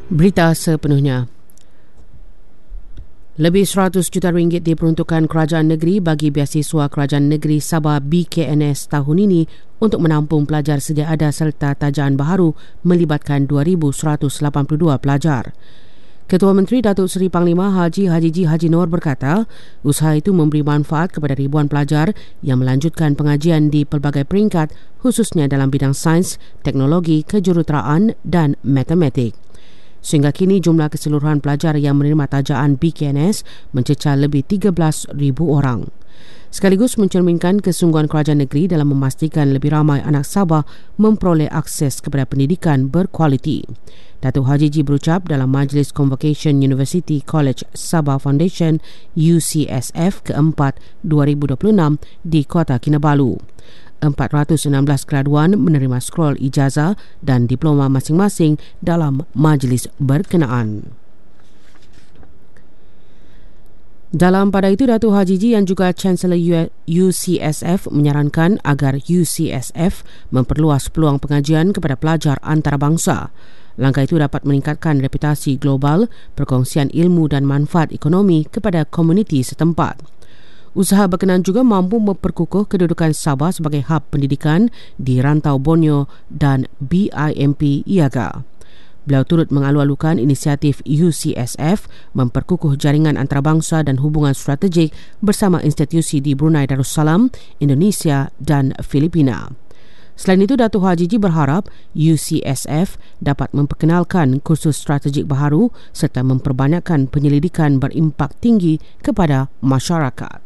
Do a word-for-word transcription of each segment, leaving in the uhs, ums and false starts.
Berita sepenuhnya. Lebih seratus juta ringgit diperuntukkan kerajaan negeri bagi biasiswa kerajaan negeri Sabah B K N S tahun ini untuk menampung pelajar sedia ada serta tajaan baharu melibatkan dua ribu seratus lapan puluh dua pelajar. Ketua Menteri Datuk Seri Panglima Haji Hajiji Haji Noor berkata, usaha itu memberi manfaat kepada ribuan pelajar yang melanjutkan pengajian di pelbagai peringkat khususnya dalam bidang sains, teknologi, kejuruteraan dan matematik. Sehingga kini jumlah keseluruhan pelajar yang menerima tajaan B K N S mencecah lebih tiga belas ribu orang. Sekaligus mencerminkan kesungguhan kerajaan negeri dalam memastikan lebih ramai anak Sabah memperoleh akses kepada pendidikan berkualiti. Datuk Haji Ji berucap dalam Majlis Convocation University College Sabah Foundation U C S F keempat dua ribu dua puluh enam di Kota Kinabalu. empat ratus enam belas graduan menerima scroll ijazah dan diploma masing-masing dalam majlis berkenaan. Dalam pada itu, Datuk Haji Ji yang juga Chancellor U C S F menyarankan agar U C S F memperluas peluang pengajian kepada pelajar antarabangsa. Langkah itu dapat meningkatkan reputasi global, perkongsian ilmu dan manfaat ekonomi kepada komuniti setempat. Usaha berkenaan juga mampu memperkukuh kedudukan Sabah sebagai hub pendidikan di Rantau Borneo dan B I M P Iaga. Beliau turut mengalu-alukan inisiatif U C S F memperkukuh jaringan antarabangsa dan hubungan strategik bersama institusi di Brunei Darussalam, Indonesia dan Filipina. Selain itu, Datuk Haji Ji berharap U C S F dapat memperkenalkan kursus strategik baharu serta memperbanyakkan penyelidikan berimpak tinggi kepada masyarakat.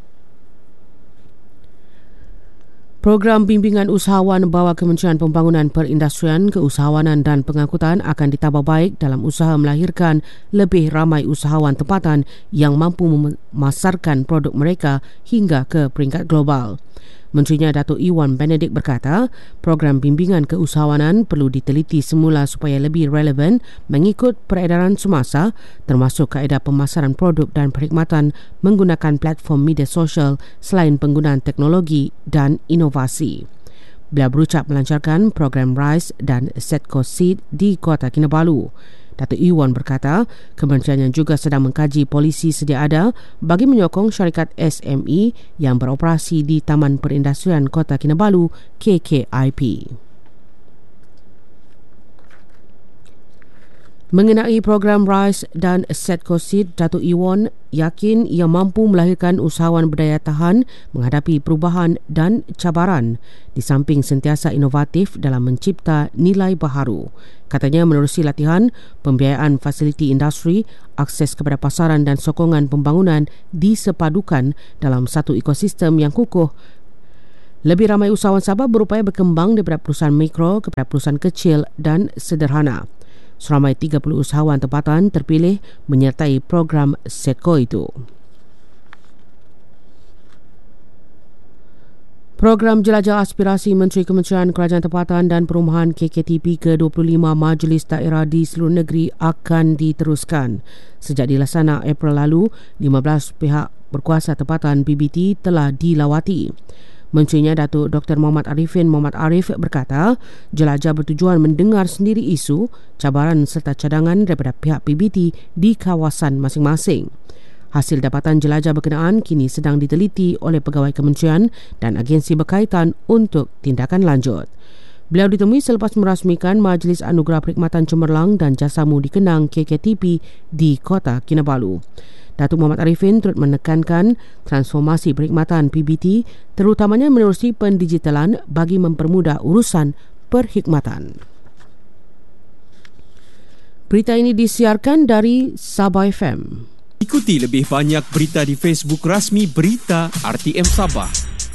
Program bimbingan usahawan bawah Kementerian Pembangunan Perindustrian, Keusahawanan dan Pengangkutan akan ditambah baik dalam usaha melahirkan lebih ramai usahawan tempatan yang mampu memasarkan produk mereka hingga ke peringkat global. Menterinya Datuk Iwan Benedict berkata, program bimbingan keusahawanan perlu diteliti semula supaya lebih relevan mengikut peredaran semasa, termasuk kaedah pemasaran produk dan perkhidmatan menggunakan platform media sosial selain penggunaan teknologi dan inovasi. Beliau berucap melancarkan program RISE dan Setco Seed di Kota Kinabalu. Datuk Iwan berkata, kementeriannya juga sedang mengkaji polisi sedia ada bagi menyokong syarikat S M E yang beroperasi di Taman Perindustrian Kota Kinabalu K K I P. Mengenai program RISE dan Setco Seed, Datuk Iwan yakin ia mampu melahirkan usahawan berdaya tahan menghadapi perubahan dan cabaran di samping sentiasa inovatif dalam mencipta nilai baharu. Katanya menerusi latihan, pembiayaan fasiliti industri, akses kepada pasaran dan sokongan pembangunan disepadukan dalam satu ekosistem yang kukuh. Lebih ramai usahawan Sabah berupaya berkembang daripada perusahaan mikro kepada perusahaan kecil dan sederhana. Seramai tiga puluh usahawan tempatan terpilih menyertai program Setco itu. Program Jelajah Aspirasi Menteri Kementerian Kerajaan Tempatan dan Perumahan K K T P ke dua puluh lima Majlis Daerah di seluruh negeri akan diteruskan. Sejak dilaksana April lalu, lima belas pihak berkuasa tempatan B B T telah dilawati. Menterinya Datuk Doktor Muhammad Arifin Muhammad Arif berkata, jelajah bertujuan mendengar sendiri isu, cabaran serta cadangan daripada pihak P B T di kawasan masing-masing. Hasil dapatan jelajah berkenaan kini sedang diteliti oleh pegawai kementerian dan agensi berkaitan untuk tindakan lanjut. Beliau ditemui selepas merasmikan Majlis Anugerah Perkhidmatan Cemerlang dan Jasamu dikenang K K T P di Kota Kinabalu. Datuk Muhammad Arifin turut menekankan transformasi perkhidmatan P B T terutamanya menerusi pendigitalan bagi mempermudah urusan perkhidmatan. Berita ini disiarkan dari Sabah F M. Ikuti lebih banyak berita di Facebook rasmi Berita R T M Sabah.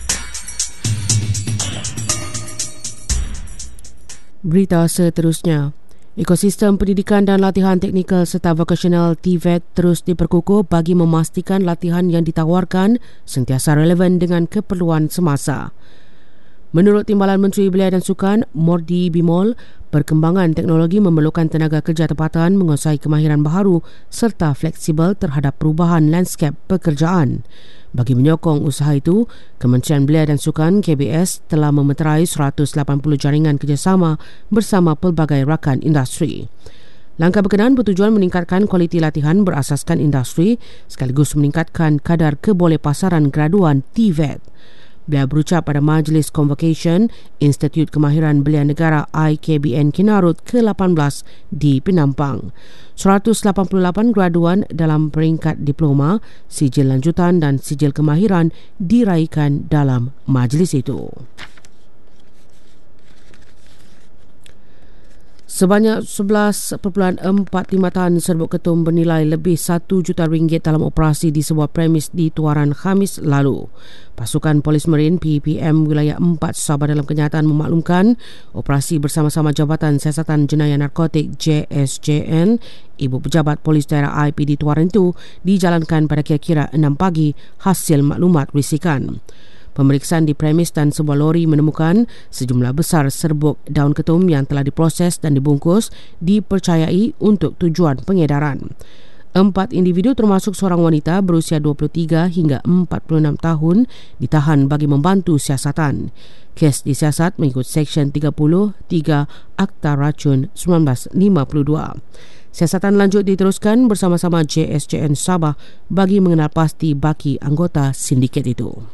Berita seterusnya. Ekosistem pendidikan dan latihan teknikal serta vokasional T V E T terus diperkukuh bagi memastikan latihan yang ditawarkan sentiasa relevan dengan keperluan semasa. Menurut Timbalan Menteri Belia dan Sukan, Mordi Bimol, perkembangan teknologi memerlukan tenaga kerja tempatan menguasai kemahiran baharu serta fleksibel terhadap perubahan lanskap pekerjaan. Bagi menyokong usaha itu, Kementerian Belia dan Sukan K B S telah memeterai seratus lapan puluh jaringan kerjasama bersama pelbagai rakan industri. Langkah berkenaan bertujuan meningkatkan kualiti latihan berasaskan industri sekaligus meningkatkan kadar kebolehpasaran graduan T V E T. Beliau berucap pada Majlis Convocation Institut Kemahiran Belian Negara I K B N Kinarut ke lapan belas di Penampang. seratus lapan puluh lapan graduan dalam peringkat diploma, sijil lanjutan dan sijil kemahiran diraikan dalam majlis itu. Sebanyak sebelas perpuluhan empat lima tan serbuk ketum bernilai lebih satu juta ringgit dalam operasi di sebuah premis di Tuaran Khamis lalu. Pasukan Polis Marin P P M Wilayah empat Sabah dalam kenyataan memaklumkan operasi bersama-sama Jabatan Siasatan Jenayah Narkotik J S J N, Ibu Pejabat Polis Daerah I P di Tuaran itu dijalankan pada kira-kira enam pagi hasil maklumat risikan. Pemeriksaan di premis dan sebuah lori menemukan sejumlah besar serbuk daun ketum yang telah diproses dan dibungkus dipercayai untuk tujuan pengedaran. Empat individu termasuk seorang wanita berusia dua puluh tiga hingga empat puluh enam tahun ditahan bagi membantu siasatan. Kes disiasat mengikut Seksyen tiga puluh tiga Akta Racun seribu sembilan ratus lima puluh dua. Siasatan lanjut diteruskan bersama-sama J S J N Sabah bagi mengenal pasti baki anggota sindiket itu.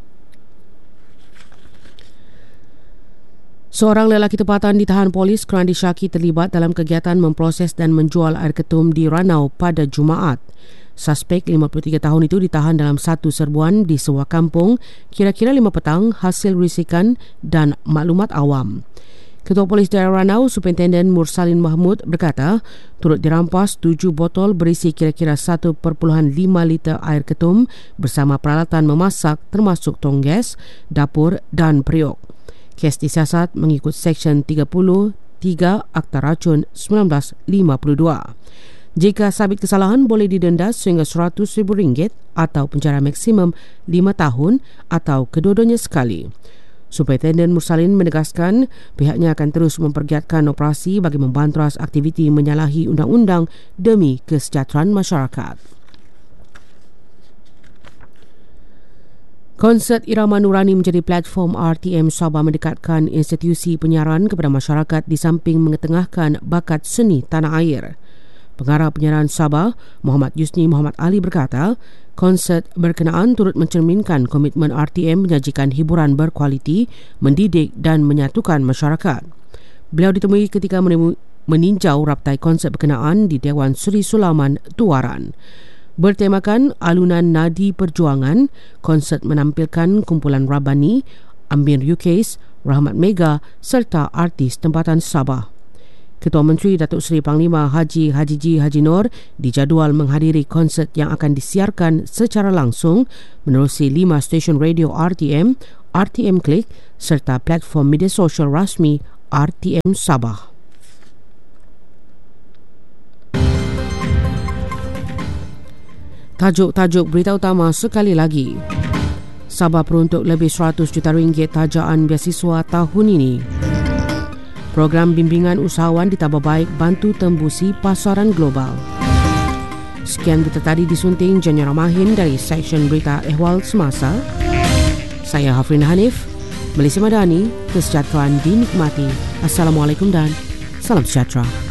Seorang lelaki tempatan ditahan polis kerana disyaki terlibat dalam kegiatan memproses dan menjual air ketum di Ranau pada Jumaat. Suspek lima puluh tiga tahun itu ditahan dalam satu serbuan di sebuah kampung kira-kira lima petang hasil risikan dan maklumat awam. Ketua Polis Daerah Ranau, Superintenden Mursalin Mahmud berkata, turut dirampas tujuh botol berisi kira-kira satu perpuluhan lima liter air ketum bersama peralatan memasak termasuk tong gas, dapur dan periuk. Kes disiasat mengikut Seksyen tiga puluh tiga Akta Racun seribu sembilan ratus lima puluh dua. Jika sabit kesalahan boleh didenda sehingga seratus ribu ringgit atau penjara maksimum lima tahun atau kedua-duanya sekali. Superintenden Mursalin menegaskan pihaknya akan terus mempergiatkan operasi bagi membantras aktiviti menyalahi undang-undang demi kesejahteraan masyarakat. Konsert Irama Nurani menjadi platform R T M Sabah mendekatkan institusi penyiaran kepada masyarakat di samping mengetengahkan bakat seni tanah air. Pengarah penyiaran Sabah, Muhammad Yusni Muhammad Ali berkata, konsert berkenaan turut mencerminkan komitmen R T M menyajikan hiburan berkualiti, mendidik dan menyatukan masyarakat. Beliau ditemui ketika meninjau raptai konsert berkenaan di Dewan Seri Sulaman, Tuaran. Bertemakan alunan nadi perjuangan, konsert menampilkan kumpulan Rabani, Amir Yukais, Rahmat Mega serta artis tempatan Sabah. Ketua Menteri Datuk Seri Panglima Haji Haji G. Haji Nur dijadual menghadiri konsert yang akan disiarkan secara langsung menerusi lima stesen radio R T M, R T M Klik serta platform media sosial rasmi R T M Sabah. Tajuk-tajuk berita utama sekali lagi. Sabah peruntuk lebih seratus juta ringgit tajaan beasiswa tahun ini. Program bimbingan usahawan ditambah baik bantu tembusi pasaran global. Sekian berita tadi disunting Janya Ramahin dari Seksyen Berita Ehwal Semasa. Saya Hafrin Hanif, Malaysia Madani, kesejahteraan dinikmati. Assalamualaikum dan salam sejahtera.